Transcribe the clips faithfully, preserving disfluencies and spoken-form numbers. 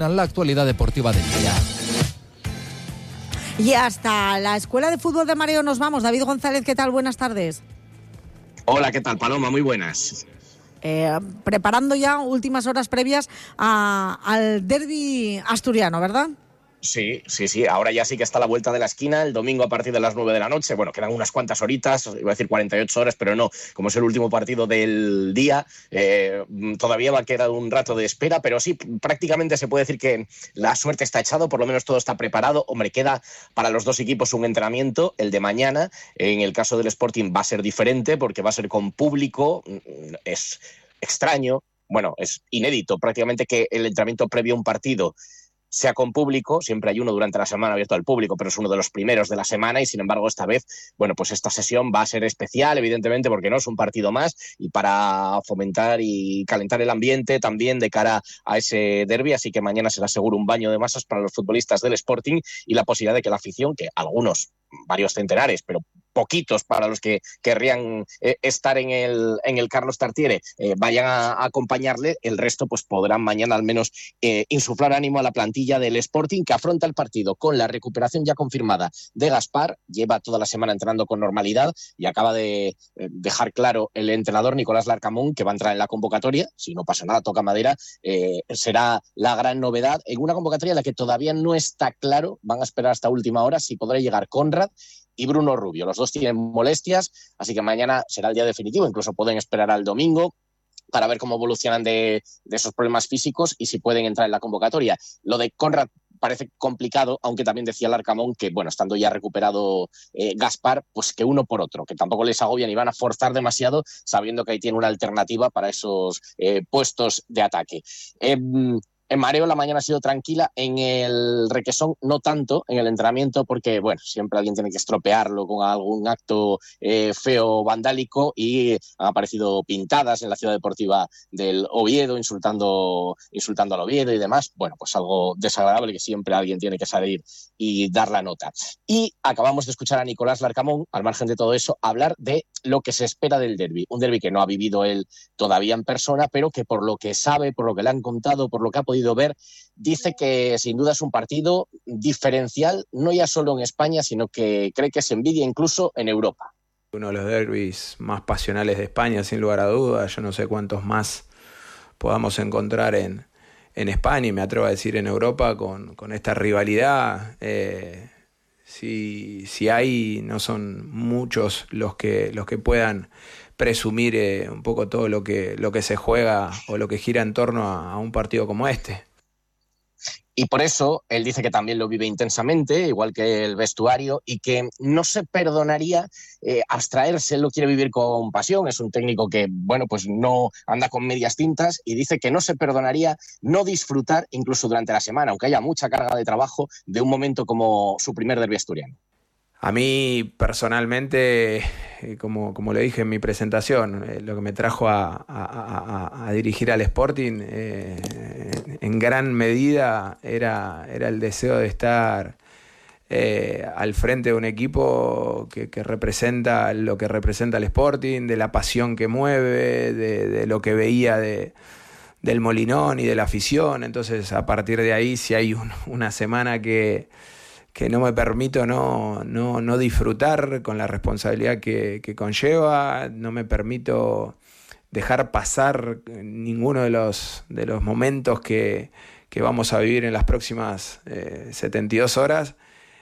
La actualidad deportiva del día. Y hasta la Escuela de Fútbol de Mareo nos vamos. David González, ¿qué tal? Buenas tardes. Hola, ¿qué tal, Paloma? Muy buenas. Eh, preparando ya últimas horas previas a, al derbi asturiano, ¿verdad? Sí, sí, sí, ahora ya sí que está a la vuelta de la esquina, el domingo a partir de las nueve de la noche, bueno, quedan unas cuantas horitas, iba a decir cuarenta y ocho horas, pero no, como es el último partido del día, eh, todavía va a quedar un rato de espera, pero sí, prácticamente se puede decir que la suerte está echada, por lo menos todo está preparado. Hombre, queda para los dos equipos un entrenamiento, el de mañana, en el caso del Sporting va a ser diferente, porque va a ser con público, es extraño, bueno, es inédito prácticamente que el entrenamiento previo a un partido sea con público. Siempre hay uno durante la semana abierto al público, pero es uno de los primeros de la semana y sin embargo esta vez, bueno, pues esta sesión va a ser especial, evidentemente, porque no es un partido más y para fomentar y calentar el ambiente también de cara a ese derbi, así que mañana será seguro un baño de masas para los futbolistas del Sporting y la posibilidad de que la afición, que algunos, varios centenares, pero poquitos para los que querrían eh, estar en el, en el Carlos Tartiere, eh, vayan a, a acompañarle. El resto pues podrán mañana al menos eh, insuflar ánimo a la plantilla del Sporting, que afronta el partido con la recuperación ya confirmada de Gaspar. Lleva toda la semana entrenando con normalidad y acaba de eh, dejar claro el entrenador Nicolás Larcamón que va a entrar en la convocatoria. Si no pasa nada, toca madera, eh, será la gran novedad en una convocatoria en la que todavía no está claro, van a esperar hasta última hora, si podrá llegar Conrad y Bruno Rubio. Los dos tienen molestias, así que mañana será el día definitivo. Incluso pueden esperar al domingo para ver cómo evolucionan de, de esos problemas físicos y si pueden entrar en la convocatoria. Lo de Conrad parece complicado, aunque también decía Larcamón que, bueno, estando ya recuperado eh, Gaspar, pues que uno por otro, que tampoco les agobian y van a forzar demasiado, sabiendo que ahí tiene una alternativa para esos eh, puestos de ataque. Eh, En Mareo la mañana ha sido tranquila, en el Requesón no tanto, en el entrenamiento, porque bueno, siempre alguien tiene que estropearlo con algún acto eh, feo, vandálico, y han aparecido pintadas en la ciudad deportiva del Oviedo, insultando, insultando al Oviedo y demás. Bueno, pues algo desagradable que siempre alguien tiene que salir y dar la nota. Y acabamos de escuchar a Nicolás Larcamón, al margen de todo eso, hablar de lo que se espera del derbi. Un derbi que no ha vivido él todavía en persona, pero que por lo que sabe, por lo que le han contado, por lo que ha podido ver, dice que sin duda es un partido diferencial, no ya solo en España, sino que cree que se envidia incluso en Europa. Uno de los derbis más pasionales de España, sin lugar a dudas. Yo no sé cuántos más podamos encontrar en, en España, y me atrevo a decir en Europa, con, con esta rivalidad. Eh, si, si hay, no son muchos los que, los que puedan presumir eh, un poco todo lo que, lo que se juega o lo que gira en torno a, a un partido como este. Y por eso él dice que también lo vive intensamente, igual que el vestuario, y que no se perdonaría eh, abstraerse. Él lo quiere vivir con pasión. Es un técnico que, bueno, pues no anda con medias tintas, y dice que no se perdonaría no disfrutar incluso durante la semana, aunque haya mucha carga de trabajo, de un momento como su primer derbi asturiano. A mí personalmente, como, como le dije en mi presentación, eh, lo que me trajo a, a, a, a dirigir al Sporting eh, en gran medida era, era el deseo de estar eh, al frente de un equipo que, que representa lo que representa el Sporting, de la pasión que mueve, de, de lo que veía de, del Molinón y de la afición. Entonces, a partir de ahí, si hay un, una semana que... que no me permito no, no, no disfrutar con la responsabilidad que, que conlleva, no me permito dejar pasar ninguno de los, de los momentos que, que vamos a vivir en las próximas eh, setenta y dos horas,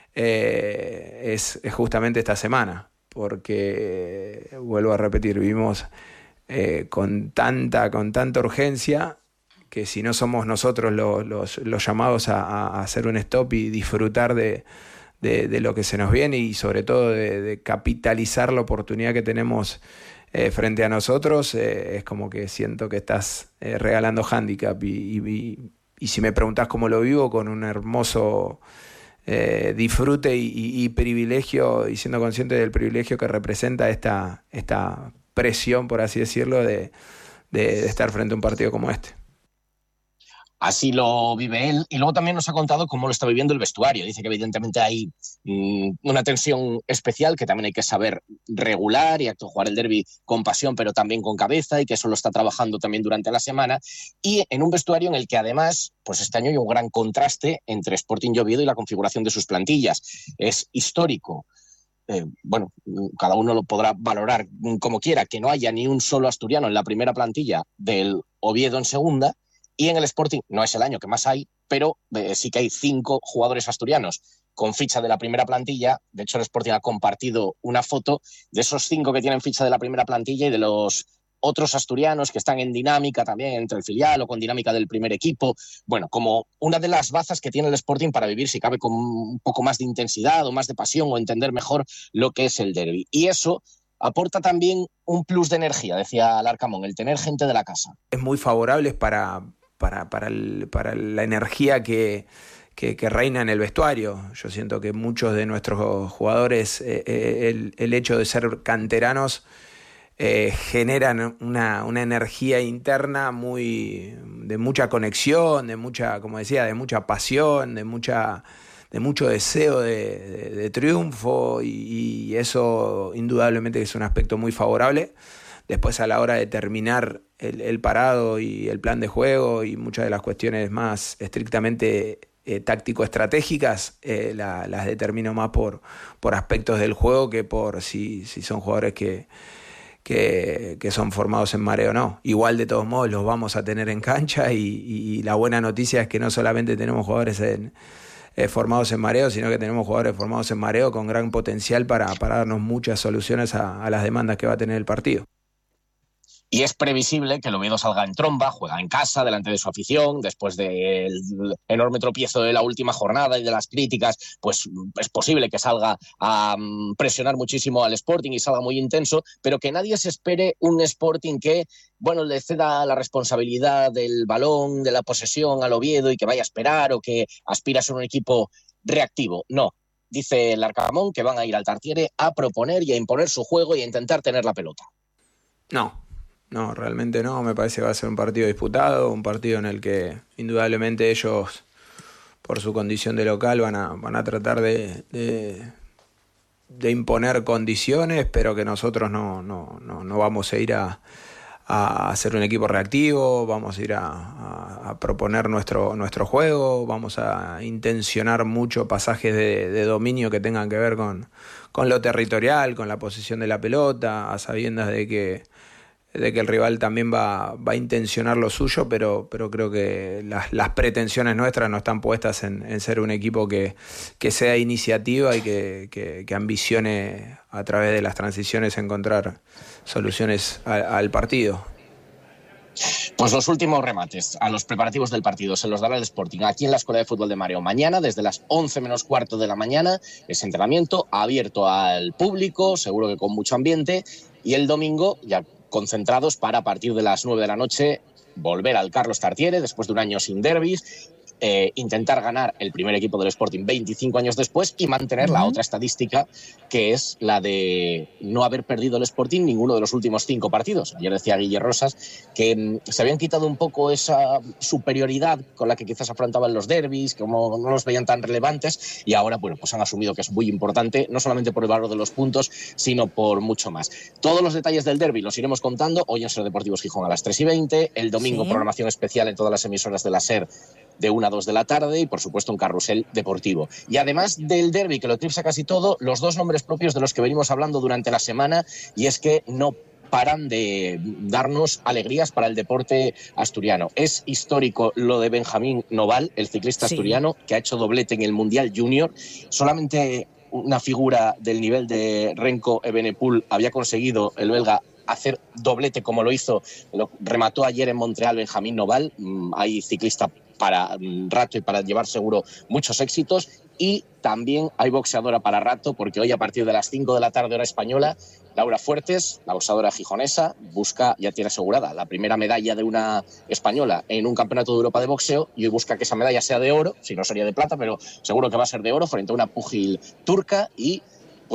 eh, es, es justamente esta semana, porque, eh, vuelvo a repetir, vivimos eh, con tanta, con tanta urgencia, que si no somos nosotros los, los, los llamados a, a hacer un stop y disfrutar de, de, de lo que se nos viene, y sobre todo de, de capitalizar la oportunidad que tenemos eh, frente a nosotros, eh, es como que siento que estás eh, regalando hándicap. Y, y, y si me preguntás cómo lo vivo, con un hermoso eh, disfrute y, y, y privilegio, y siendo consciente del privilegio que representa esta, esta presión, por así decirlo, de, de, de estar frente a un partido como este. Así lo vive él, y luego también nos ha contado cómo lo está viviendo el vestuario. Dice que evidentemente hay mmm, una tensión especial que también hay que saber regular y jugar el derbi con pasión pero también con cabeza, y que eso lo está trabajando también durante la semana, y en un vestuario en el que además pues este año hay un gran contraste entre Sporting y Oviedo y la configuración de sus plantillas. Es histórico. Eh, bueno, cada uno lo podrá valorar como quiera, que no haya ni un solo asturiano en la primera plantilla del Oviedo en segunda. Y en el Sporting no es el año que más hay, pero eh, sí que hay cinco jugadores asturianos con ficha de la primera plantilla. De hecho, el Sporting ha compartido una foto de esos cinco que tienen ficha de la primera plantilla y de los otros asturianos que están en dinámica también entre el filial o con dinámica del primer equipo. Bueno, como una de las bazas que tiene el Sporting para vivir, si cabe, con un poco más de intensidad o más de pasión o entender mejor lo que es el derbi. Y eso aporta también un plus de energía, decía Larcamón, el tener gente de la casa. Es muy favorable para... Para, para, el, para la energía que, que, que reina en el vestuario. Yo siento que muchos de nuestros jugadores, eh, el, el hecho de ser canteranos, eh, generan una, una energía interna muy de mucha conexión, de mucha, como decía, de mucha pasión, de mucha de mucho deseo de, de, de triunfo, y, y eso indudablemente es un aspecto muy favorable. Después, a la hora de terminar el, el parado y el plan de juego y muchas de las cuestiones más estrictamente eh, táctico-estratégicas, eh, la, las determino más por, por aspectos del juego que por si, si son jugadores que, que, que son formados en mareo o no. Igual, de todos modos, los vamos a tener en cancha, y, y la buena noticia es que no solamente tenemos jugadores en, eh, formados en mareo, sino que tenemos jugadores formados en mareo con gran potencial para, para darnos muchas soluciones a, a las demandas que va a tener el partido. Y es previsible que el Oviedo salga en tromba, juega en casa, delante de su afición, después del enorme tropiezo de la última jornada y de las críticas, pues es posible que salga a presionar muchísimo al Sporting y salga muy intenso, pero que nadie se espere un Sporting que, bueno, le ceda la responsabilidad del balón, de la posesión al Oviedo y que vaya a esperar, o que aspira a ser un equipo reactivo. No. Dice el Larcamón que van a ir al Tartiere a proponer y a imponer su juego y a intentar tener la pelota. No. No, realmente no. Me parece que va a ser un partido disputado, un partido en el que indudablemente ellos, por su condición de local, van a, van a tratar de, de, de imponer condiciones, pero que nosotros no, no, no, no vamos a ir a, a hacer un equipo reactivo, vamos a ir a, a, a proponer nuestro, nuestro juego, vamos a intencionar mucho pasajes de, de dominio que tengan que ver con, con lo territorial, con la posesión de la pelota, a sabiendas de que de que el rival también va, va a intencionar lo suyo, pero, pero creo que las, las pretensiones nuestras no están puestas en, en ser un equipo que, que sea iniciativa y que, que, que ambicione a través de las transiciones encontrar soluciones a, al partido. Pues los últimos remates a los preparativos del partido se los dará el Sporting aquí en la Escuela de Fútbol de Mareo. Mañana, desde las once menos cuarto de la mañana, ese entrenamiento abierto al público, seguro que con mucho ambiente, y el domingo ya concentrados para, a partir de las nueve de la noche, volver al Carlos Tartiere después de un año sin derbis, eh, intentar ganar el primer equipo del Sporting veinticinco años después y mantener uh-huh. la otra estadística, que es la de no haber perdido el Sporting ninguno de los últimos cinco partidos. Ayer decía Guille Rosas que mm, se habían quitado un poco esa superioridad con la que quizás afrontaban los derbis, como no los veían tan relevantes, y ahora, bueno, pues han asumido que es muy importante, no solamente por el valor de los puntos, sino por mucho más. Todos los detalles del derbi los iremos contando hoy en Ser Deportivos Gijón a las tres y veinte, el domingo sí. programación especial en todas las emisoras de la SER de una a dos de la tarde, y por supuesto un carrusel deportivo. Y además del derbi, que lo eclipsa casi todo, los dos nombres propios de los que venimos hablando durante la semana, y es que no paran de darnos alegrías para el deporte asturiano. Es histórico lo de Benjamín Noval, el ciclista sí. asturiano, que ha hecho doblete en el Mundial Junior. Solamente una figura del nivel de Renko Evenepoel había conseguido, el belga, hacer doblete como lo hizo, lo remató ayer en Montreal Benjamín Noval. Hay ciclista para rato y para llevar seguro muchos éxitos, y también hay boxeadora para rato, porque hoy a partir de las cinco de la tarde hora española, Laura Fuertes, la boxeadora gijonesa, busca, ya tiene asegurada la primera medalla de una española en un campeonato de Europa de boxeo, y hoy busca que esa medalla sea de oro, si no sería de plata, pero seguro que va a ser de oro, frente a una púgil turca. Y pues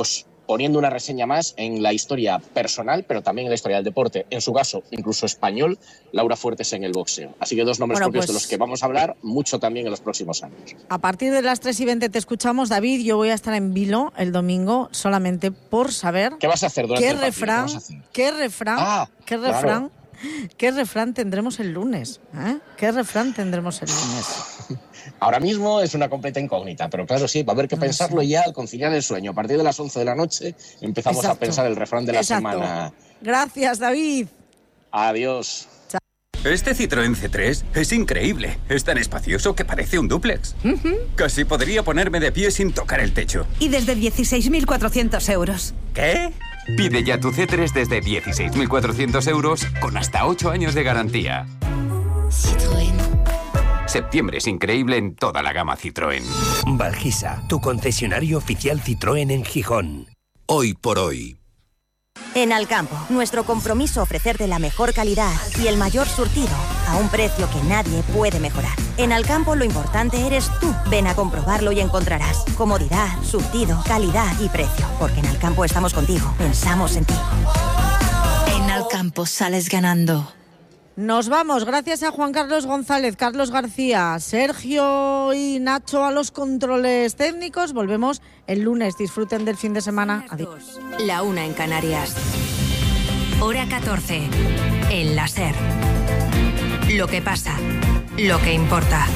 poniendo una reseña más en la historia personal, pero también en la historia del deporte, en su caso, incluso español, Laura Fuertes en el boxeo. Así que dos nombres bueno, propios pues, de los que vamos a hablar mucho también en los próximos años. A partir de las tres y veinte te escuchamos, David. Yo voy a estar en Vilo el domingo solamente por saber ¿qué vas a hacer durante qué el partido? refrán, ¿Qué, hacer? qué refrán, ah, qué claro. refrán, qué refrán tendremos el lunes, ¿eh? ¿Qué refrán tendremos el lunes? Ahora mismo es una completa incógnita, pero claro, sí, va a haber que no pensarlo sé. ya al conciliar el sueño. A partir de las once de la noche empezamos Exacto. a pensar el refrán de la Exacto. semana. Gracias, David. Adiós. Chao. Este Citroën C tres es increíble. Es tan espacioso que parece un dúplex. Uh-huh. Casi podría ponerme de pie sin tocar el techo. Y desde dieciséis mil cuatrocientos euros. ¿Qué? Pide ya tu C tres desde dieciséis mil cuatrocientos euros con hasta ocho años de garantía. Citroën. Septiembre es increíble en toda la gama Citroën. Valgisa, tu concesionario oficial Citroën en Gijón. Hoy por hoy. En Alcampo, nuestro compromiso ofrecerte la mejor calidad y el mayor surtido a un precio que nadie puede mejorar. En Alcampo lo importante eres tú. Ven a comprobarlo y encontrarás comodidad, surtido, calidad y precio. Porque en Alcampo estamos contigo. Pensamos en ti. En Alcampo sales ganando. Nos vamos, gracias a Juan Carlos González, Carlos García, Sergio y Nacho a los controles técnicos. Volvemos el lunes. Disfruten del fin de semana. Adiós. La una en Canarias. Hora catorce. En la SER. Lo que pasa. Lo que importa.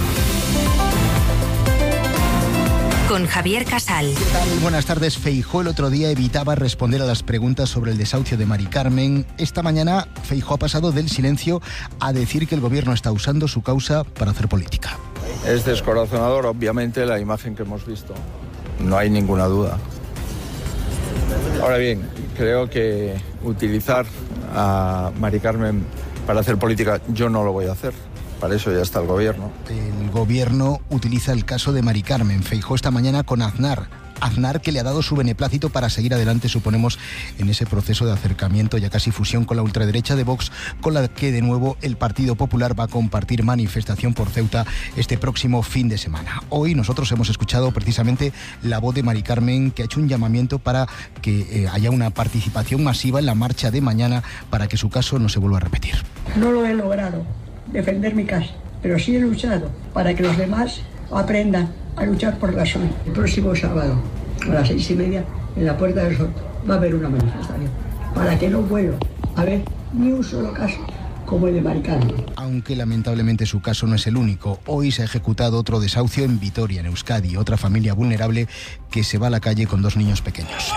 Con Javier Casal. ¿Qué tal? Buenas tardes. Feijóo el otro día evitaba responder a las preguntas sobre el desahucio de Mari Carmen. Esta mañana Feijóo ha pasado del silencio a decir que el gobierno está usando su causa para hacer política. Es descorazonador, obviamente, la imagen que hemos visto. No hay ninguna duda. Ahora bien, creo que utilizar a Mari Carmen para hacer política, yo no lo voy a hacer. Para eso ya está el gobierno. El gobierno utiliza el caso de Mari Carmen. Feijóo esta mañana con Aznar. Aznar que le ha dado su beneplácito para seguir adelante, suponemos, en ese proceso de acercamiento, ya casi fusión con la ultraderecha de Vox, con la que de nuevo el Partido Popular va a compartir manifestación por Ceuta este próximo fin de semana. Hoy nosotros hemos escuchado precisamente la voz de Mari Carmen, que ha hecho un llamamiento para que eh, haya una participación masiva en la marcha de mañana para que su caso no se vuelva a repetir. No lo he logrado defender mi casa, pero sí he luchado para que los demás aprendan a luchar por la suya. El próximo sábado a las seis y media en la Puerta del Sol va a haber una manifestación para que no vuelva a haber ni un solo caso como el de Mari Carmen. Aunque lamentablemente su caso no es el único. Hoy se ha ejecutado otro desahucio en Vitoria, en Euskadi, otra familia vulnerable que se va a la calle con dos niños pequeños.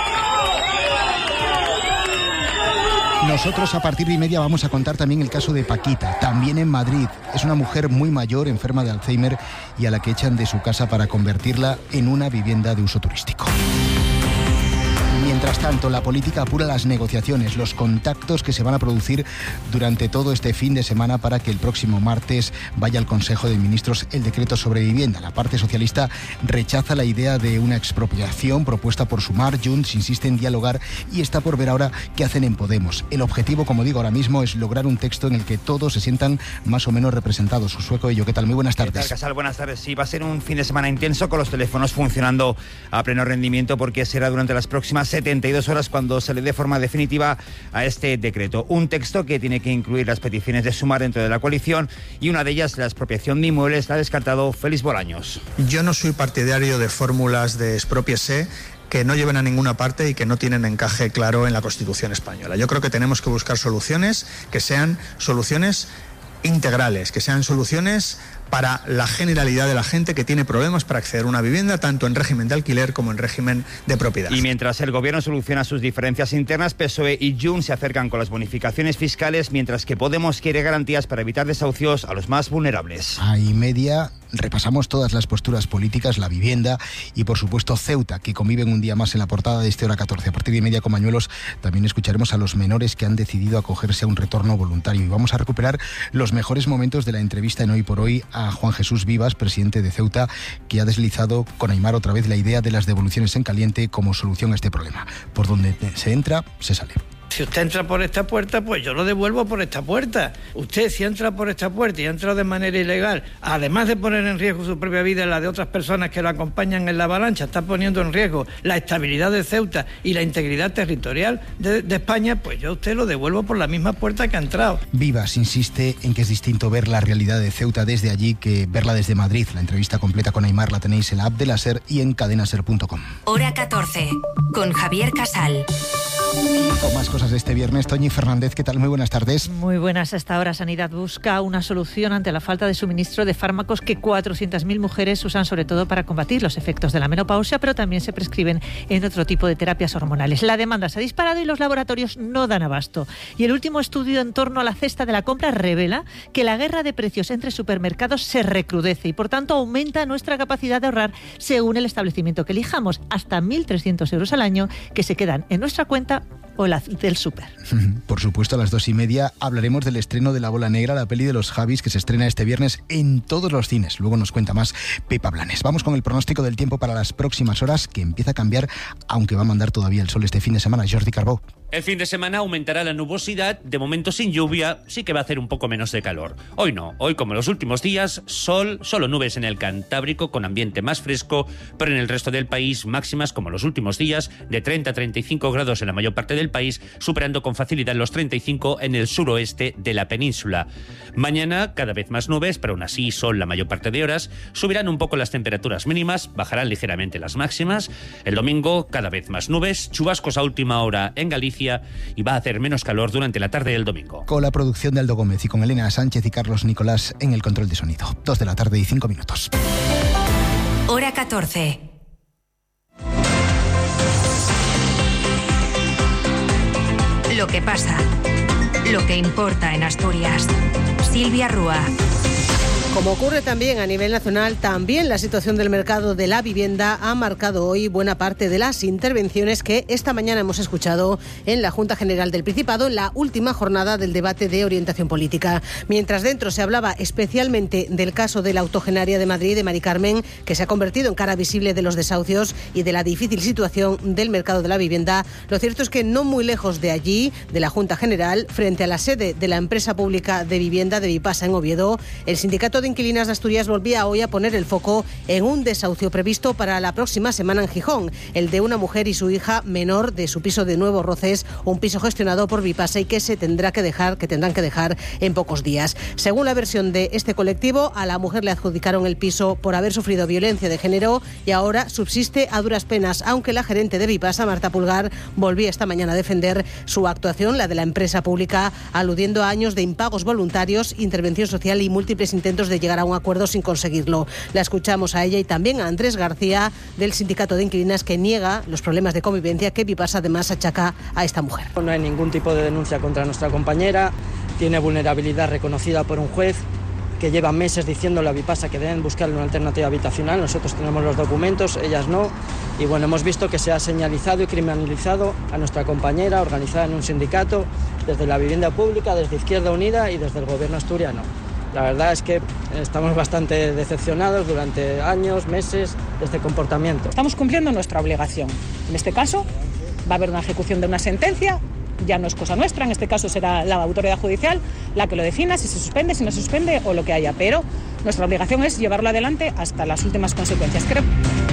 Nosotros a partir de y media vamos a contar también el caso de Paquita, también en Madrid. Es una mujer muy mayor, enferma de Alzheimer, y a la que echan de su casa para convertirla en una vivienda de uso turístico. Mientras tanto, la política apura las negociaciones, los contactos que se van a producir durante todo este fin de semana para que el próximo martes vaya al Consejo de Ministros el decreto sobre vivienda. La parte socialista rechaza la idea de una expropiación propuesta por Sumar. Junts insiste en dialogar y está por ver ahora qué hacen en Podemos. El objetivo, como digo ahora mismo, es lograr un texto en el que todos se sientan más o menos representados. Sueco Ello, ¿qué tal? Muy buenas tardes. ¿Qué tal, Casal? Buenas tardes. Sí, va a ser un fin de semana intenso con los teléfonos funcionando a pleno rendimiento porque será durante las próximas setenta y dos horas cuando se le dé forma definitiva a este decreto. Un texto que tiene que incluir las peticiones de Sumar dentro de la coalición y una de ellas, la expropiación de inmuebles, la ha descartado Félix Bolaños. Yo no soy partidario de fórmulas de expropiese que no lleven a ninguna parte y que no tienen encaje claro en la Constitución española. Yo creo que tenemos que buscar soluciones que sean soluciones integrales, que sean soluciones para la generalidad de la gente que tiene problemas para acceder a una vivienda, tanto en régimen de alquiler como en régimen de propiedad. Y mientras el gobierno soluciona sus diferencias internas, P S O E y Junts se acercan con las bonificaciones fiscales, mientras que Podemos quiere garantías para evitar desahucios a los más vulnerables. A y media repasamos todas las posturas políticas, la vivienda y, por supuesto, Ceuta, que conviven un día más en la portada de este Hora catorce. A partir de y media con Mañuelos también escucharemos a los menores que han decidido acogerse a un retorno voluntario. Y vamos a recuperar los mejores momentos de la entrevista en Hoy por Hoy a Juan Jesús Vivas, presidente de Ceuta, que ha deslizado con Aimar otra vez la idea de las devoluciones en caliente como solución a este problema. Por donde se entra, se sale. Si usted entra por esta puerta, pues yo lo devuelvo por esta puerta. Usted, si entra por esta puerta y ha entrado de manera ilegal, además de poner en riesgo su propia vida y la de otras personas que lo acompañan en la avalancha, está poniendo en riesgo la estabilidad de Ceuta y la integridad territorial de, de España, pues yo a usted lo devuelvo por la misma puerta que ha entrado. Vivas insiste en que es distinto ver la realidad de Ceuta desde allí que verla desde Madrid. La entrevista completa con Aimar la tenéis en la app de la SER y en cadenaser punto com. Hora catorce, con Javier Casal. Con más cosas de este viernes, Toñi Fernández, ¿qué tal? Muy buenas tardes. Muy buenas. Hasta ahora Sanidad busca una solución ante la falta de suministro de fármacos que cuatrocientas mil mujeres usan sobre todo para combatir los efectos de la menopausia, pero también se prescriben en otro tipo de terapias hormonales. La demanda se ha disparado y los laboratorios no dan abasto. Y el último estudio en torno a la cesta de la compra revela que la guerra de precios entre supermercados se recrudece y por tanto aumenta nuestra capacidad de ahorrar según el establecimiento que elijamos, hasta mil trescientos euros al año que se quedan en nuestra cuenta o la del súper. Por supuesto, a las dos y media hablaremos del estreno de La Bola Negra, la peli de los Javis, que se estrena este viernes en todos los cines. Luego nos cuenta más Pepa Blanes. Vamos con el pronóstico del tiempo para las próximas horas, que empieza a cambiar, aunque va a mandar todavía el sol este fin de semana. Jordi Carbó. El fin de semana aumentará la nubosidad, de momento sin lluvia, sí que va a hacer un poco menos de calor. Hoy no, hoy como los últimos días, sol, solo nubes en el Cantábrico con ambiente más fresco, pero en el resto del país máximas como los últimos días, de treinta a treinta y cinco grados en la mayor parte del país, superando con facilidad los treinta y cinco en el suroeste de la península. Mañana cada vez más nubes, pero aún así sol la mayor parte de horas, subirán un poco las temperaturas mínimas, bajarán ligeramente las máximas. El domingo cada vez más nubes, chubascos a última hora en Galicia, y va a hacer menos calor durante la tarde del domingo. Con la producción de Aldo Gómez y con Elena Sánchez y Carlos Nicolás en el control de sonido. Dos de la tarde y cinco minutos. Hora catorce. Lo que pasa, lo que importa en Asturias. Silvia Rúa. Como ocurre también a nivel nacional, también la situación del mercado de la vivienda ha marcado hoy buena parte de las intervenciones que esta mañana hemos escuchado en la Junta General del Principado en la última jornada del debate de orientación política. Mientras dentro se hablaba especialmente del caso de la octogenaria de Madrid, de Mari Carmen, que se ha convertido en cara visible de los desahucios y de la difícil situación del mercado de la vivienda, lo cierto es que no muy lejos de allí, de la Junta General, frente a la sede de la empresa pública de vivienda de Vipasa en Oviedo, el sindicato de inquilinas de Asturias volvía hoy a poner el foco en un desahucio previsto para la próxima semana en Gijón, el de una mujer y su hija menor de su piso de Nuevos Roces, un piso gestionado por Vipasa y que se tendrá que dejar, que tendrán que dejar en pocos días. Según la versión de este colectivo, a la mujer le adjudicaron el piso por haber sufrido violencia de género y ahora subsiste a duras penas, aunque la gerente de Vipasa, Marta Pulgar, volvía esta mañana a defender su actuación, la de la empresa pública, aludiendo a años de impagos voluntarios, intervención social y múltiples intentos de llegar a un acuerdo sin conseguirlo. La escuchamos a ella y también a Andrés García del Sindicato de Inquilinas, que niega los problemas de convivencia que Vipasa además achaca a esta mujer. No hay ningún tipo de denuncia contra nuestra compañera, tiene vulnerabilidad reconocida por un juez que lleva meses diciéndole a Vipasa que deben buscarle una alternativa habitacional. Nosotros tenemos los documentos, ellas no, y bueno, hemos visto que se ha señalizado y criminalizado a nuestra compañera organizada en un sindicato desde la vivienda pública, desde Izquierda Unida y desde el gobierno asturiano. La verdad es que estamos bastante decepcionados durante años, meses de este comportamiento. Estamos cumpliendo nuestra obligación. En este caso va a haber una ejecución de una sentencia, ya no es cosa nuestra, en este caso será la autoridad judicial la que lo defina, si se suspende, si no se suspende o lo que haya, pero nuestra obligación es llevarlo adelante hasta las últimas consecuencias, creo.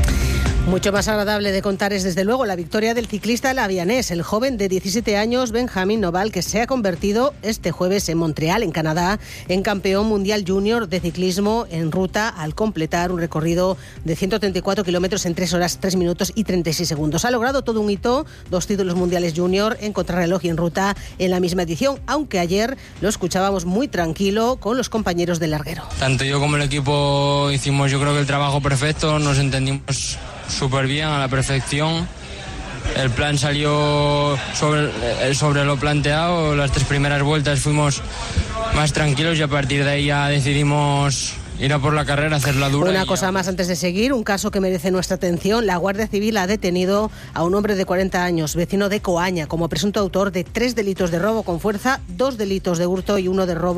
Mucho más agradable de contar es desde luego la victoria del ciclista lavianés, el joven de diecisiete años Benjamín Noval, que se ha convertido este jueves en Montreal, en Canadá, en campeón mundial junior de ciclismo en ruta al completar un recorrido de ciento treinta y cuatro kilómetros en tres horas, tres minutos y treinta y seis segundos. Ha logrado todo un hito, dos títulos mundiales junior en contrarreloj y en ruta en la misma edición, aunque ayer lo escuchábamos muy tranquilo con los compañeros del larguero. Tanto yo como el equipo hicimos, yo creo que el trabajo perfecto, nos entendimos súper bien, a la perfección. El plan salió sobre, sobre lo planteado. Las tres primeras vueltas fuimos más tranquilos y a partir de ahí ya decidimos ir a por la carrera, hacerla dura. Una cosa más antes de seguir, un caso que merece nuestra atención. La Guardia Civil ha detenido a un hombre de cuarenta años, vecino de Coaña, como presunto autor de tres delitos de robo con fuerza, dos delitos de hurto y uno de robo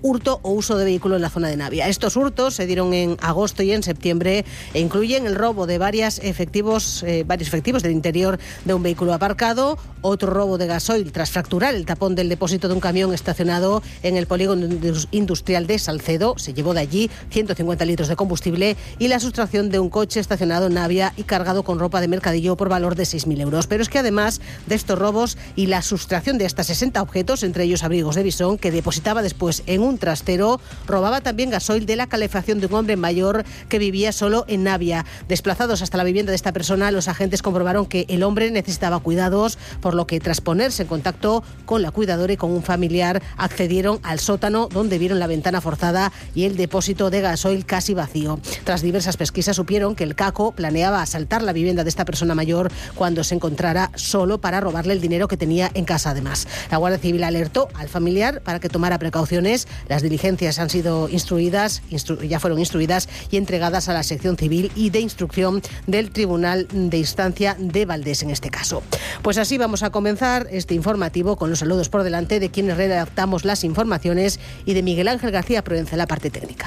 hurto o uso de vehículo en la zona de Navia. Estos hurtos se dieron en agosto y en septiembre e incluyen el robo de varias efectivos, eh, varios efectivos del interior de un vehículo aparcado, otro robo de gasoil tras fracturar el tapón del depósito de un camión estacionado en el polígono industrial de Salcedo. Se llevó de allí ciento cincuenta litros de combustible y la sustracción de un coche estacionado en Navia y cargado con ropa de mercadillo por valor de seis mil euros. Pero es que además de estos robos y la sustracción de hasta sesenta objetos, entre ellos abrigos de bisón, que depositaba después en un trastero, robaba también gasoil de la calefacción de un hombre mayor que vivía solo en Navia. Desplazados hasta la vivienda de esta persona, los agentes comprobaron que el hombre necesitaba cuidados, por lo que tras ponerse en contacto con la cuidadora y con un familiar, accedieron al sótano, donde vieron la ventana forzada y el depósito de gasoil casi vacío. Tras diversas pesquisas supieron que el caco planeaba asaltar la vivienda de esta persona mayor cuando se encontrara solo, para robarle el dinero que tenía en casa además. La Guardia Civil alertó al familiar para que tomara precauciones. Las diligencias han sido instruidas, instru- ya fueron instruidas y entregadas a la sección civil y de instrucción del Tribunal de Instancia de Valdés en este caso. Pues así vamos a comenzar este informativo, con los saludos por delante de quienes redactamos las informaciones y de Miguel Ángel García Provenza en la parte técnica.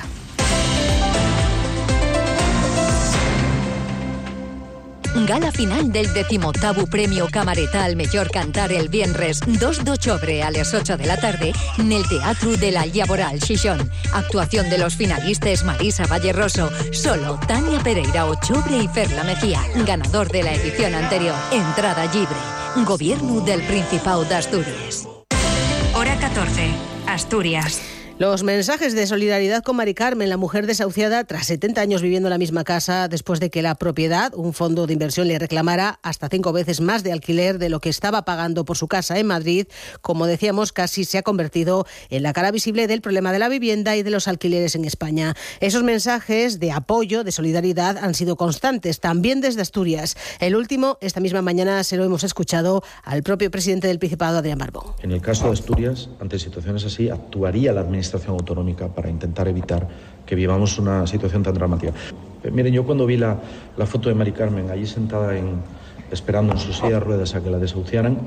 Gala final del decimoctavo Premio Camareta al Mellor Cantar el viernes dos de octubre a las ocho de la tarde en el Teatro de la Llaboral Xixón. Actuación de los finalistas Marisa Valleroso, Solo, Tania Pereira Ochobre y Ferla Mejía, ganador de la edición anterior. Entrada libre. Gobierno del Principado de Asturias. Hora catorce. Asturias. Los mensajes de solidaridad con Mari Carmen, la mujer desahuciada tras setenta años viviendo en la misma casa después de que la propiedad, un fondo de inversión, le reclamara hasta cinco veces más de alquiler de lo que estaba pagando por su casa en Madrid. Como decíamos, casi se ha convertido en la cara visible del problema de la vivienda y de los alquileres en España. Esos mensajes de apoyo, de solidaridad, han sido constantes, también desde Asturias. El último, esta misma mañana, se lo hemos escuchado al propio presidente del Principado, Adrián Barbón. En el caso de Asturias, ante situaciones así, actuaría la administración administración autonómica para intentar evitar que vivamos una situación tan dramática. Miren, yo cuando vi la, la foto de Mari Carmen allí sentada en, esperando en su silla de ruedas a que la desahuciaran,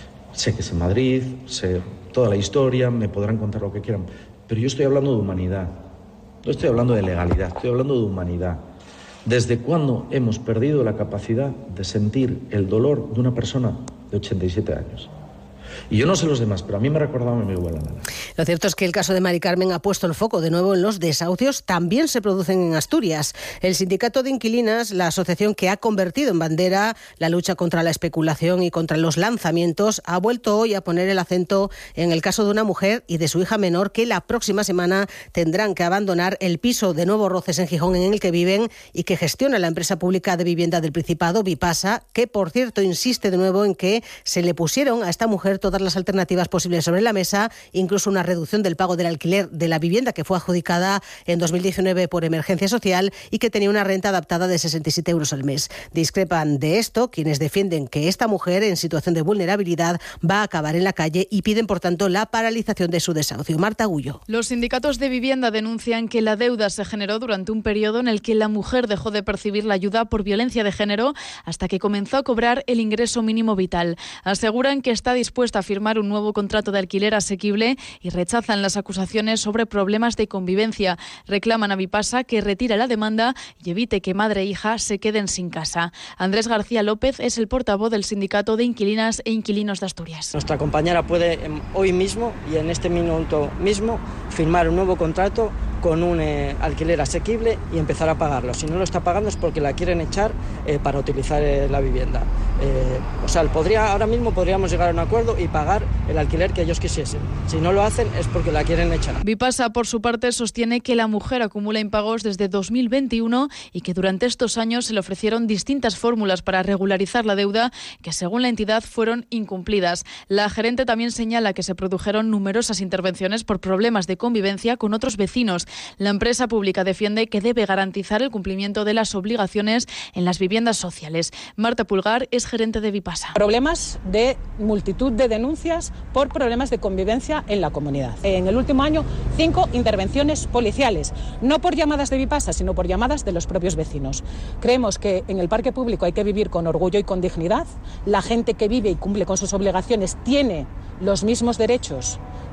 sé que es en Madrid, sé toda la historia, me podrán contar lo que quieran, pero yo estoy hablando de humanidad, no estoy hablando de legalidad, estoy hablando de humanidad. ¿Desde cuándo hemos perdido la capacidad de sentir el dolor de una persona de ochenta y siete años? Y yo no sé los demás, pero a mí me recordaba a mi abuela. Lo cierto es que el caso de Mari Carmen ha puesto el foco de nuevo en los desahucios. También se producen en Asturias. El Sindicato de Inquilinas, la asociación que ha convertido en bandera la lucha contra la especulación y contra los lanzamientos, ha vuelto hoy a poner el acento en el caso de una mujer y de su hija menor que la próxima semana tendrán que abandonar el piso de Nuevo Roces en Gijón en el que viven y que gestiona la empresa pública de vivienda del Principado, Vipasa, que por cierto insiste de nuevo en que se le pusieron a esta mujer todas las alternativas posibles sobre la mesa, incluso una reducción del pago del alquiler de la vivienda que fue adjudicada en dos mil diecinueve por emergencia social y que tenía una renta adaptada de sesenta y siete euros al mes. Discrepan de esto quienes defienden que esta mujer en situación de vulnerabilidad va a acabar en la calle y piden, por tanto, la paralización de su desahucio. Marta Gullo. Los sindicatos de vivienda denuncian que la deuda se generó durante un periodo en el que la mujer dejó de percibir la ayuda por violencia de género hasta que comenzó a cobrar el ingreso mínimo vital. Aseguran que está dispuesta a firmar un nuevo contrato de alquiler asequible y rechazan las acusaciones sobre problemas de convivencia. Reclaman a Vipasa que retire la demanda y evite que madre e hija se queden sin casa. Andrés García López es el portavoz del Sindicato de Inquilinas e Inquilinos de Asturias. Nuestra compañera puede hoy mismo y en este minuto mismo firmar un nuevo contrato con un eh, alquiler asequible y empezar a pagarlo. Si no lo está pagando es porque la quieren echar eh, para utilizar eh, la vivienda. Eh, o sea, podría, ahora mismo podríamos llegar a un acuerdo y pagar el alquiler que ellos quisiesen. Si no lo hacen es porque la quieren echar. Vipasa, por su parte, sostiene que la mujer acumula impagos desde dos mil veintiuno y que durante estos años se le ofrecieron distintas fórmulas para regularizar la deuda que, según la entidad, fueron incumplidas. La gerente también señala que se produjeron numerosas intervenciones por problemas de convivencia con otros vecinos. La empresa pública defiende que debe garantizar el cumplimiento de las obligaciones en las viviendas sociales. Marta Pulgar es gerente de Vipasa. Problemas de multitud de denuncias por problemas de convivencia en la comunidad. En el último año, cinco intervenciones policiales, no por llamadas de Vipasa, sino por llamadas de los propios vecinos. Creemos que en el parque público hay que vivir con orgullo y con dignidad. La gente que vive y cumple con sus obligaciones tiene los mismos derechos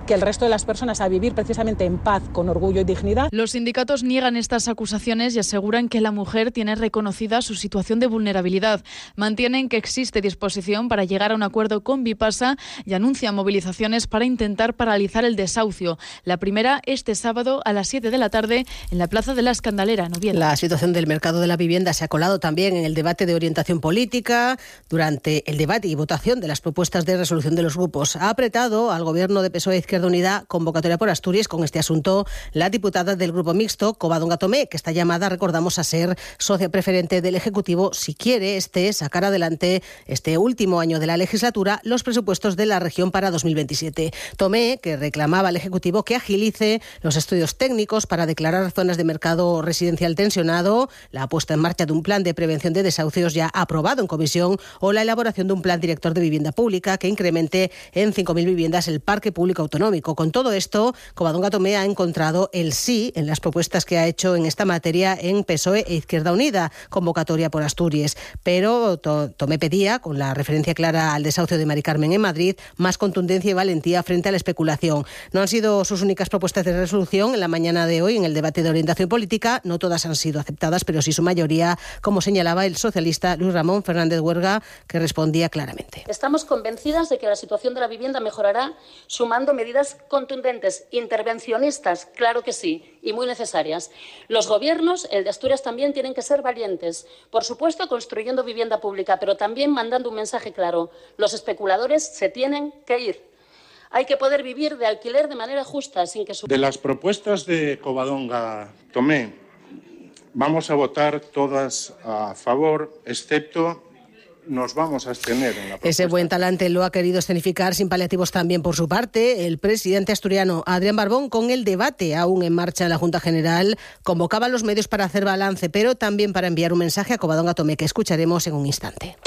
que el resto de las personas a vivir precisamente en paz, con orgullo y dignidad. Los sindicatos niegan estas acusaciones y aseguran que la mujer tiene reconocida su situación de vulnerabilidad. Mantienen que existe disposición para llegar a un acuerdo con Vipasa y anuncian movilizaciones para intentar paralizar el desahucio. La primera este sábado a las siete de la tarde en la Plaza de la Escandalera, en Oviedo. La situación del mercado de la vivienda se ha colado también en el debate de orientación política. Durante el debate y votación de las propuestas de resolución de los grupos, ha apretado al gobierno de P S O E Izquierda Unida convocatoria por Asturias con este asunto la diputada del grupo mixto, Covadonga Tomé, que está llamada, recordamos, a ser socia preferente del Ejecutivo si quiere este sacar adelante este último año de la legislatura los presupuestos de la región para dos mil veintisiete. Tomé, que reclamaba al Ejecutivo que agilice los estudios técnicos para declarar zonas de mercado residencial tensionado, la puesta en marcha de un plan de prevención de desahucios ya aprobado en comisión o la elaboración de un plan director de vivienda pública que incremente en cinco mil viviendas el parque público autonómico. Con todo esto, Covadonga Tomé ha encontrado el sí en las propuestas que ha hecho en esta materia en P S O E e Izquierda Unida, convocatoria por Asturias. Pero Tomé pedía, con la referencia clara al desahucio de Mari Carmen en Madrid, más contundencia y valentía frente a la especulación. No han sido sus únicas propuestas de resolución en la mañana de hoy en el debate de orientación política. No todas han sido aceptadas, pero sí su mayoría, como señalaba el socialista Luis Ramón Fernández Huerga, que respondía claramente. Estamos convencidas de que la situación de la vivienda mejorará sumando medidas contundentes, intervencionistas, claro que sí, y muy necesarias. Los gobiernos, el de Asturias también, tienen que ser valientes. Por supuesto, construyendo vivienda pública, pero también mandando un mensaje claro. Los especuladores se tienen que ir. Hay que poder vivir de alquiler de manera justa, sin que... Su... De las propuestas de Covadonga Tomé, vamos a votar todas a favor, excepto... nos vamos a abstener en la propuesta. Ese buen talante lo ha querido escenificar sin paliativos también por su parte el presidente asturiano Adrián Barbón, con el debate aún en marcha en la Junta General. Convocaba a los medios para hacer balance, pero también para enviar un mensaje a Covadonga Tomé, que escucharemos en un instante.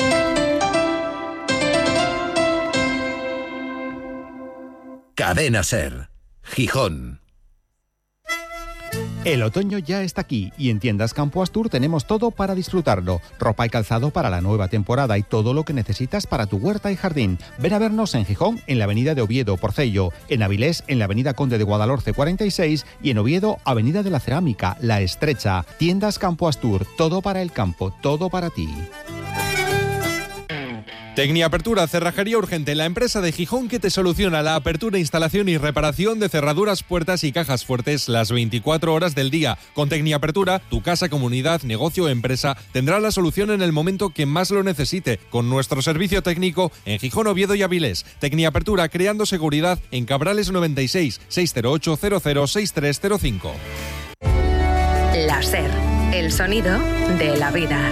Cadena SER, Gijón. El otoño ya está aquí y en Tiendas Campo Astur tenemos todo para disfrutarlo. Ropa y calzado para la nueva temporada y todo lo que necesitas para tu huerta y jardín. Ven a vernos en Gijón, en la avenida de Oviedo, Porcello, en Avilés, en la avenida Conde de Guadalhorce cuarenta y seis y en Oviedo, avenida de la Cerámica, La Estrecha. Tiendas Campo Astur, todo para el campo, todo para ti. Tecniapertura, cerrajería urgente, la empresa de Gijón que te soluciona la apertura, instalación y reparación de cerraduras, puertas y cajas fuertes las veinticuatro horas del día. Con Tecniapertura, tu casa, comunidad, negocio o empresa tendrá la solución en el momento que más lo necesite, con nuestro servicio técnico en Gijón, Oviedo y Avilés. Tecniapertura, creando seguridad en Cabrales noventa y seis, seis cero ocho, cero cero seis tres cero cinco. La SER, el sonido de la vida.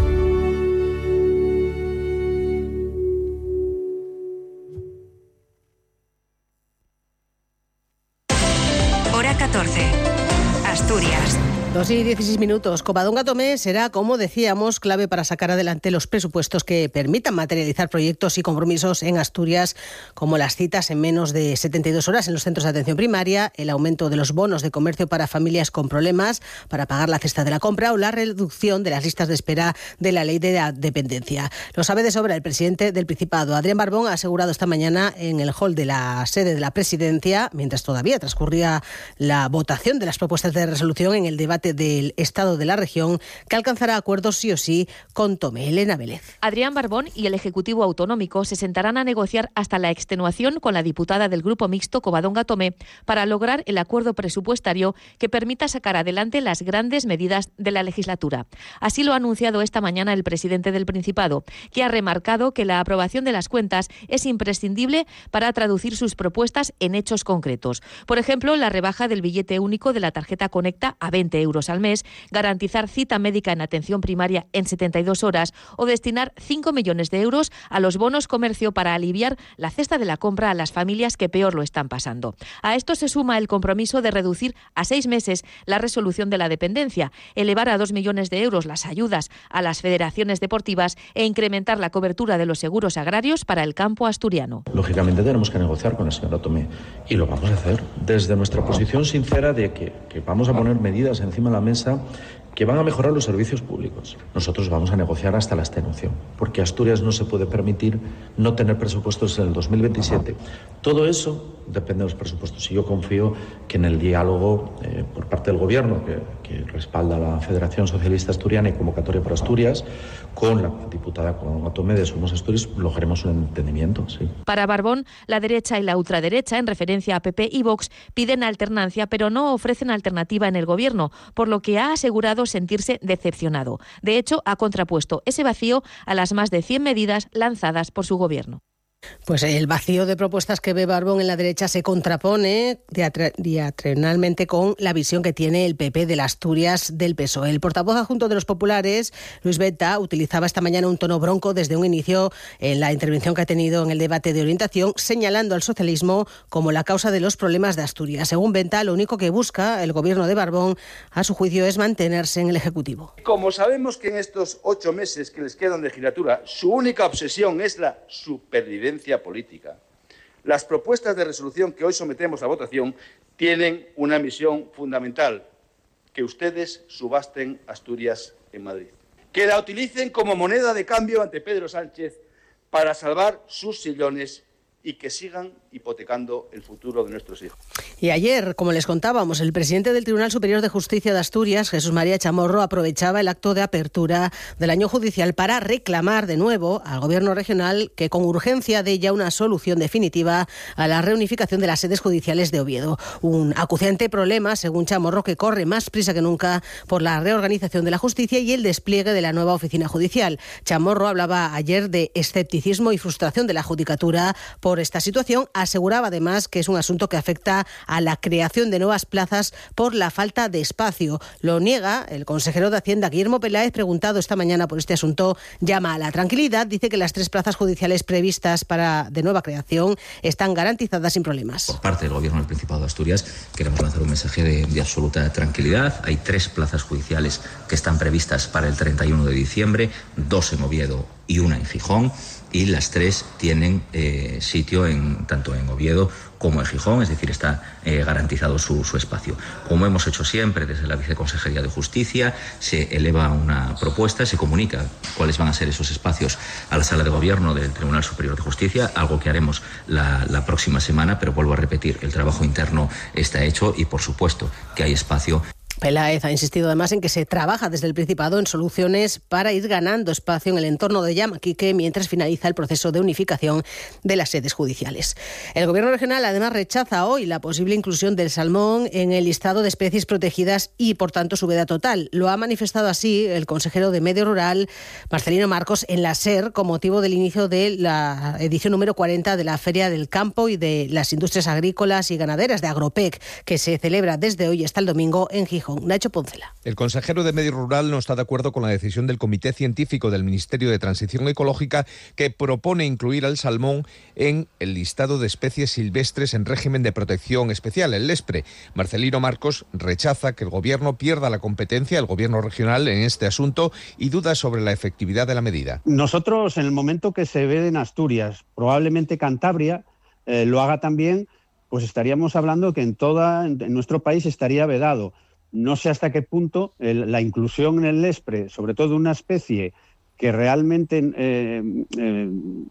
catorce. Asturias. Dos y dieciséis minutos. Covadonga Tomé será, como decíamos, clave para sacar adelante los presupuestos que permitan materializar proyectos y compromisos en Asturias, como las citas en menos de setenta y dos horas en los centros de atención primaria, el aumento de los bonos de comercio para familias con problemas para pagar la cesta de la compra o la reducción de las listas de espera de la ley de la dependencia. Lo sabe de sobra el presidente del Principado. Adrián Barbón ha asegurado esta mañana en el hall de la sede de la Presidencia, mientras todavía transcurría la votación de las propuestas de resolución en el debate del Estado de la región, que alcanzará acuerdos sí o sí con Tomé. Elena Vélez. Adrián Barbón y el Ejecutivo Autonómico se sentarán a negociar hasta la extenuación con la diputada del Grupo Mixto Covadonga Tomé para lograr el acuerdo presupuestario que permita sacar adelante las grandes medidas de la legislatura. Así lo ha anunciado esta mañana el presidente del Principado, que ha remarcado que la aprobación de las cuentas es imprescindible para traducir sus propuestas en hechos concretos. Por ejemplo, la rebaja del billete único de la tarjeta Conecta a veinte euros al mes, garantizar cita médica en atención primaria en setenta y dos horas o destinar cinco millones de euros a los bonos comercio para aliviar la cesta de la compra a las familias que peor lo están pasando. A esto se suma el compromiso de reducir a seis meses la resolución de la dependencia, elevar a dos millones de euros las ayudas a las federaciones deportivas e incrementar la cobertura de los seguros agrarios para el campo asturiano. Lógicamente tenemos que negociar con la señora Tomé y lo vamos a hacer desde nuestra posición sincera de que, que vamos a poner medidas encima encima de la mesa que van a mejorar los servicios púbicos. Nosotros vamos a negociar hasta la extenuación, porque Asturias no se puede permitir no tener presupuestos en el dos mil veintisiete. Todo eso depende de los presupuestos y yo confío que en el diálogo eh, por parte del Gobierno, que, que respalda la Federación Socialista Asturiana y Convocatoria por Asturias, con la diputada Covadonga Tomé de Somos Asturias, lograremos un entendimiento. Sí. Para Barbón, la derecha y la ultraderecha, en referencia a P P y Vox, piden alternancia, pero no ofrecen alternativa en el Gobierno, por lo que ha asegurado sentirse decepcionado. De hecho, ha contrapuesto ese vacío a las más de cien medidas lanzadas por su Gobierno. Pues el vacío de propuestas que ve Barbón en la derecha se contrapone diametralmente con la visión que tiene el P P de las Asturias del P S O E. El portavoz adjunto de los populares, Luis Beta, utilizaba esta mañana un tono bronco desde un inicio en la intervención que ha tenido en el debate de orientación, señalando al socialismo como la causa de los problemas de Asturias. Según Beta, lo único que busca el gobierno de Barbón, a su juicio, es mantenerse en el Ejecutivo. Como sabemos que en estos ocho meses que les quedan de legislatura, su única obsesión es la supervivencia política, las propuestas de resolución que hoy sometemos a votación tienen una misión fundamental: que ustedes subasten Asturias en Madrid, que la utilicen como moneda de cambio ante Pedro Sánchez para salvar sus sillones y que sigan hipotecando el futuro de nuestros hijos. Y ayer, como les contábamos, el presidente del Tribunal Superior de Justicia de Asturias, Jesús María Chamorro, aprovechaba el acto de apertura del año judicial para reclamar de nuevo al Gobierno regional que con urgencia dé ya una solución definitiva a la reunificación de las sedes judiciales de Oviedo. Un acuciante problema, según Chamorro, que corre más prisa que nunca por la reorganización de la justicia y el despliegue de la nueva oficina judicial. Chamorro hablaba ayer de escepticismo y frustración de la judicatura por esta situación. Aseguraba además que es un asunto que afecta a la creación de nuevas plazas por la falta de espacio. Lo niega el consejero de Hacienda, Guillermo Peláez, preguntado esta mañana por este asunto. Llama a la tranquilidad, dice que las tres plazas judiciales previstas para de nueva creación están garantizadas sin problemas. Por parte del Gobierno del Principado de Asturias queremos lanzar un mensaje de, de absoluta tranquilidad. Hay tres plazas judiciales que están previstas para el treinta y uno de diciembre, dos en Oviedo y una en Gijón, y las tres tienen eh, sitio en, tanto en Oviedo como en Gijón, es decir, está eh, garantizado su, su espacio. Como hemos hecho siempre desde la Viceconsejería de Justicia, se eleva una propuesta, se comunica cuáles van a ser esos espacios a la Sala de Gobierno del Tribunal Superior de Justicia, algo que haremos la, la próxima semana, pero vuelvo a repetir, el trabajo interno está hecho y, por supuesto, que hay espacio. Peláez ha insistido además en que se trabaja desde el Principado en soluciones para ir ganando espacio en el entorno de Llamaquique mientras finaliza el proceso de unificación de las sedes judiciales. El Gobierno regional además rechaza hoy la posible inclusión del salmón en el listado de especies protegidas y, por tanto, su veda total. Lo ha manifestado así el consejero de Medio Rural, Marcelino Marcos, en la SER, con motivo del inicio de la edición número cuarenta de la Feria del Campo y de las Industrias Agrícolas y Ganaderas de Agropec, que se celebra desde hoy hasta el domingo en Gijón. Nacho Poncela. El consejero de Medio Rural no está de acuerdo con la decisión del Comité Científico del Ministerio de Transición Ecológica, que propone incluir al salmón en el listado de especies silvestres en régimen de protección especial, el LESPRE. Marcelino Marcos rechaza que el Gobierno pierda la competencia, el Gobierno regional, en este asunto y duda sobre la efectividad de la medida. Nosotros, en el momento que se ve en Asturias, probablemente Cantabria eh, lo haga también, pues estaríamos hablando que en, toda, en nuestro país estaría vedado. No sé hasta qué punto el, la inclusión en el LESPRE, sobre todo de una especie que realmente eh, eh,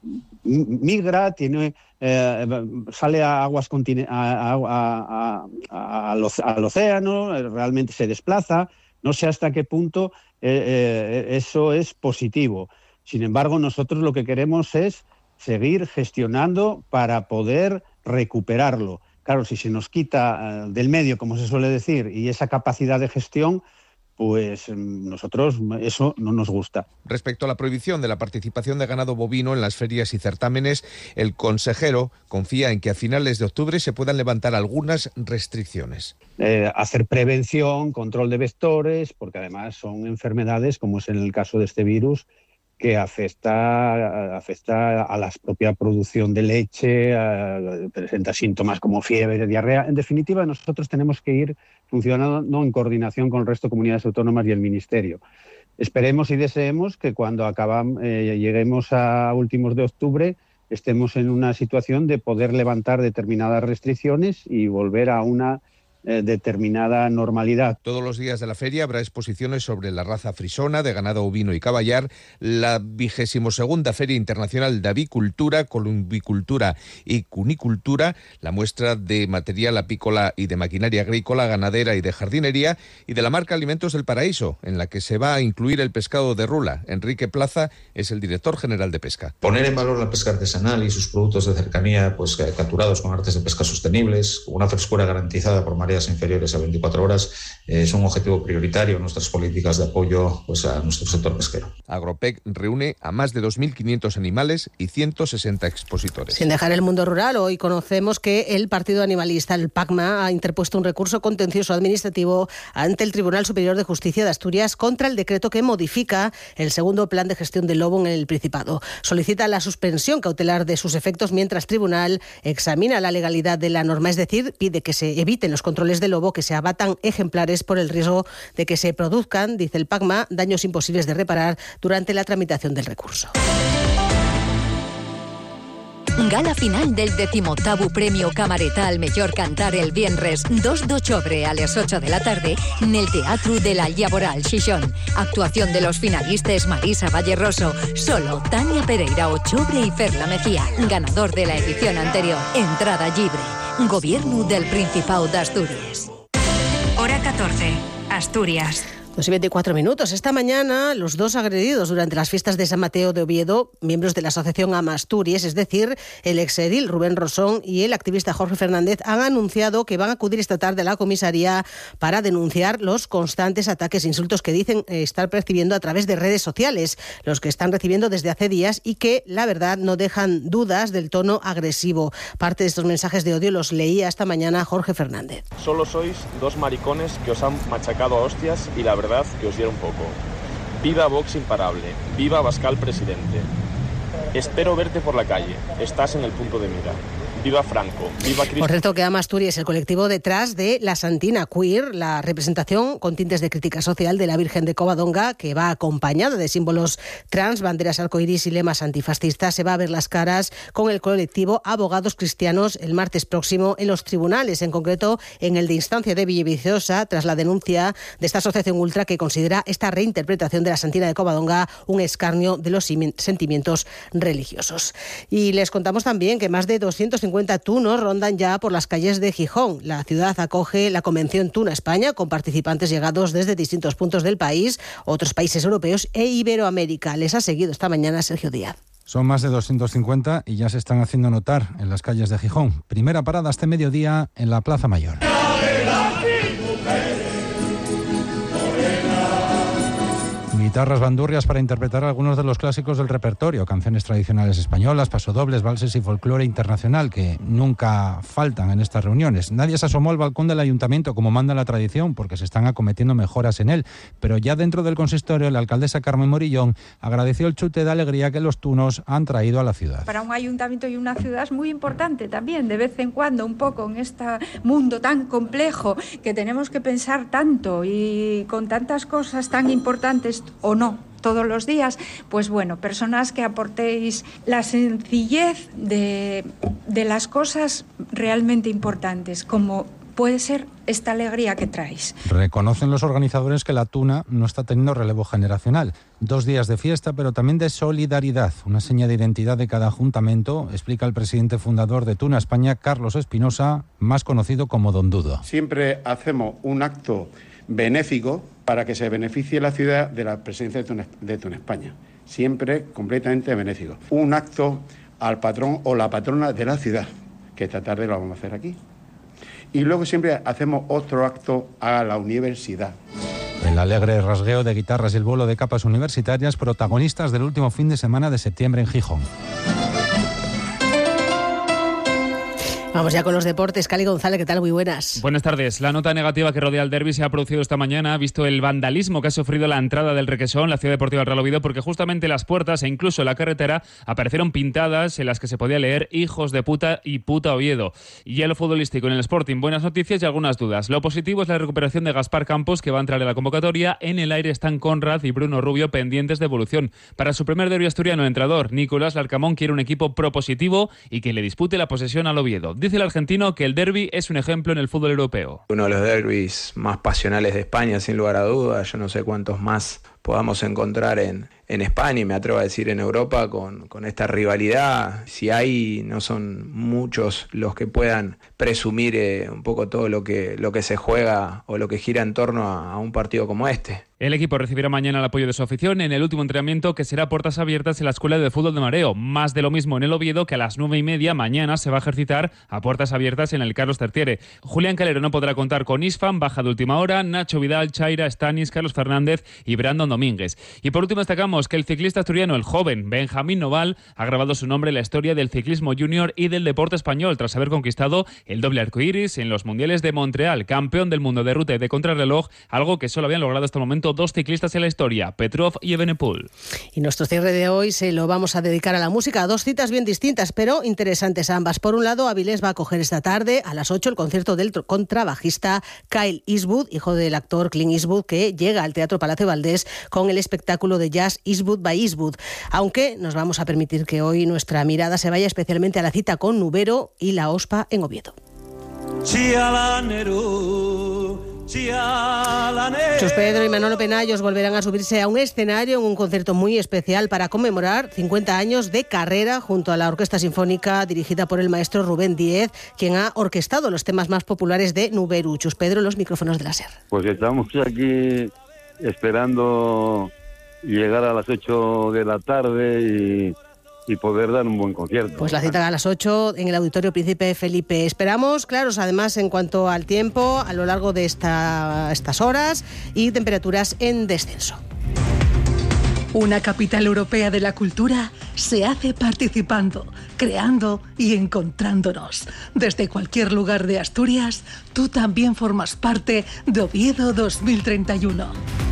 migra, tiene, eh, sale a aguas continen- a, a, a, a, al, al océano, realmente se desplaza. No sé hasta qué punto eh, eh, eso es positivo. Sin embargo, nosotros lo que queremos es seguir gestionando para poder recuperarlo. Claro, si se nos quita uh, del medio, como se suele decir, y esa capacidad de gestión, pues nosotros eso no nos gusta. Respecto a la prohibición de la participación de ganado bovino en las ferias y certámenes, el consejero confía en que a finales de octubre se puedan levantar algunas restricciones. Eh, hacer prevención, control de vectores, porque además son enfermedades, como es en el caso de este virus, que afecta, afecta a la propia producción de leche, a, presenta síntomas como fiebre, diarrea. En definitiva, nosotros tenemos que ir funcionando en coordinación con el resto de comunidades autónomas y el Ministerio. Esperemos y deseemos que cuando acabamos, eh, lleguemos a últimos de octubre estemos en una situación de poder levantar determinadas restricciones y volver a una eh, determinada normalidad. Todos los días de la feria habrá exposiciones sobre la raza frisona, de ganado ovino y caballar, la vigésimo segunda Feria Internacional de Avicultura, Columbicultura y Cunicultura, la muestra de material apícola y de maquinaria agrícola, ganadera y de jardinería, y de la marca Alimentos del Paraíso, en la que se va a incluir el pescado de rula. Enrique Plaza es el director general de pesca. Poner en valor la pesca artesanal y sus productos de cercanía, pues capturados con artes de pesca sostenibles, con una frescura garantizada por mareas inferiores a veinticuatro horas, eh, es un objetivo prioritario en nuestras políticas de apoyo pues, a nuestro sector pesquero. Agropec reúne a más de dos mil quinientos animales y ciento sesenta expositores. Sin dejar el mundo rural, hoy conocemos que el partido animalista, el PACMA, ha interpuesto un recurso contencioso administrativo ante el Tribunal Superior de Justicia de Asturias contra el decreto que modifica el segundo plan de gestión del lobo en el Principado. Solicita la suspensión cautelar de sus efectos mientras el tribunal examina la legalidad de la norma, es decir, pide que se eviten los controles de lobo, que se abatan ejemplares por el riesgo de que se produzcan, dice el PACMA, daños imposibles de reparar durante la tramitación del recurso. Gala final del decimoctavo Premio Camareta al Mellor Cantar el viernes dos de octubre a las ocho de la tarde en el Teatro de la Llaboral Xixón. Actuación de los finalistas Marisa Valleroso, Solo, Tania Pereira Ochobre y Ferla Mejía, ganador de la edición anterior. Entrada libre. Gobierno del Principado de Asturias. Hora catorce, Asturias. Dos y veinticuatro minutos. Esta mañana, los dos agredidos durante las fiestas de San Mateo de Oviedo, miembros de la asociación Amasturias, es decir, el exedil Rubén Rosón y el activista Jorge Fernández, han anunciado que van a acudir esta tarde a la comisaría para denunciar los constantes ataques e insultos que dicen estar percibiendo a través de redes sociales, los que están recibiendo desde hace días y que, la verdad, no dejan dudas del tono agresivo. Parte de estos mensajes de odio los leía esta mañana Jorge Fernández. Solo sois dos maricones que os han machacado a hostias y la verdad que os diera un poco. Viva Vox imparable, viva Abascal presidente. Espero verte por la calle, estás en el punto de mira. Viva Franco, viva Cristo. Por cierto, que Amasturias es el colectivo detrás de la Santina Queer, la representación con tintes de crítica social de la Virgen de Covadonga, que va acompañada de símbolos trans, banderas arcoiris y lemas antifascistas. Se va a ver las caras con el colectivo Abogados Cristianos el martes próximo en los tribunales, en concreto en el de instancia de Villaviciosa, tras la denuncia de esta asociación ultra que considera esta reinterpretación de la Santina de Covadonga un escarnio de los sentimientos religiosos. Y les contamos también que más de doscientos cincuenta tunos rondan ya por las calles de Gijón. La ciudad acoge la Convención Tuna España con participantes llegados desde distintos puntos del país, otros países europeos e Iberoamérica. Les ha seguido esta mañana Sergio Díaz. Son más de doscientos cincuenta y ya se están haciendo notar en las calles de Gijón. Primera parada este mediodía en la Plaza Mayor. Guitarras bandurrias para interpretar algunos de los clásicos del repertorio, canciones tradicionales españolas, pasodobles, valses y folclore internacional que nunca faltan en estas reuniones. Nadie se asomó al balcón del ayuntamiento como manda la tradición porque se están acometiendo mejoras en él, pero ya dentro del consistorio la alcaldesa Carmen Morillón agradeció el chute de alegría que los tunos han traído a la ciudad. Para un ayuntamiento y una ciudad es muy importante también, de vez en cuando, un poco en este mundo tan complejo que tenemos que pensar tanto y con tantas cosas tan importantes o no todos los días, pues bueno, personas que aportéis la sencillez de, de las cosas realmente importantes, como puede ser esta alegría que traéis. Reconocen los organizadores que la tuna no está teniendo relevo generacional. Dos días de fiesta, pero también de solidaridad, una seña de identidad de cada ayuntamiento, explica el presidente fundador de Tuna España, Carlos Espinosa, más conocido como Don Dudo. Siempre hacemos un acto benéfico para que se beneficie la ciudad de la presencia de Tuna, de Tuna España. Siempre completamente benéfico. Un acto al patrón o la patrona de la ciudad, que esta tarde lo vamos a hacer aquí. Y luego siempre hacemos otro acto a la universidad. El alegre rasgueo de guitarras y el vuelo de capas universitarias, protagonistas del último fin de semana de septiembre en Gijón. Vamos ya con los deportes. Cali González, ¿qué tal? Muy buenas. Buenas tardes. La nota negativa que rodea al derbi se ha producido esta mañana, visto el vandalismo que ha sufrido la entrada del Requesón, la Ciudad Deportiva del Real Oviedo, porque justamente las puertas e incluso la carretera aparecieron pintadas en las que se podía leer hijos de puta y puta Oviedo. Y ya lo futbolístico en el Sporting, buenas noticias y algunas dudas. Lo positivo es la recuperación de Gaspar Campos, que va a entrar en la convocatoria. En el aire están Conrad y Bruno Rubio pendientes de evolución. Para su primer derbi asturiano, el entrenador Nicolás Larcamón quiere un equipo propositivo y que le dispute la posesión al Oviedo. Dice el argentino que el derbi es un ejemplo en el fútbol europeo. Uno de los derbis más pasionales de España, sin lugar a dudas. Yo no sé cuántos más podamos encontrar en, en España y me atrevo a decir en Europa con, con esta rivalidad. Si hay, no son muchos los que puedan presumir eh, un poco todo lo que, lo que se juega o lo que gira en torno a, a un partido como este. El equipo recibirá mañana el apoyo de su afición en el último entrenamiento, que será a puertas abiertas en la Escuela de Fútbol de Mareo. Más de lo mismo en el Oviedo, que a las nueve y media mañana se va a ejercitar a puertas abiertas en el Carlos Tertiere. Julián Calero no podrá contar con Isfan, baja de última hora, Nacho Vidal, Chaira, Stanis, Carlos Fernández y Brandon Domínguez. Y por último destacamos que el ciclista asturiano, el joven Benjamín Noval, ha grabado su nombre en la historia del ciclismo junior y del deporte español, tras haber conquistado el doble arcoíris en los Mundiales de Montreal, campeón del mundo de ruta y de contrarreloj, algo que solo habían logrado hasta el momento dos ciclistas en la historia, Petrov y Evenepoel. Y nuestro cierre de hoy se lo vamos a dedicar a la música, a dos citas bien distintas, pero interesantes ambas. Por un lado, Avilés va a acoger esta tarde a las ocho el concierto del contrabajista Kyle Eastwood, hijo del actor Clint Eastwood, que llega al Teatro Palacio Valdés con el espectáculo de jazz Eastwood by Eastwood. Aunque nos vamos a permitir que hoy nuestra mirada se vaya especialmente a la cita con Nubero y la OSPA en Oviedo. Chus Pedro y Manolo Penallos volverán a subirse a un escenario en un concierto muy especial para conmemorar cincuenta años de carrera junto a la Orquesta Sinfónica dirigida por el maestro Rubén Díez, quien ha orquestado los temas más populares de Nuberu. Chus Pedro, los micrófonos de la SER. Pues estamos aquí esperando llegar a las ocho de la tarde y... y poder dar un buen concierto. Pues la cita a las ocho en el Auditorio Príncipe Felipe. Esperamos, claros, además, en cuanto al tiempo, a lo largo de esta, estas horas y temperaturas en descenso. Una capital europea de la cultura se hace participando, creando y encontrándonos. Desde cualquier lugar de Asturias, tú también formas parte de Oviedo dos mil treinta y uno.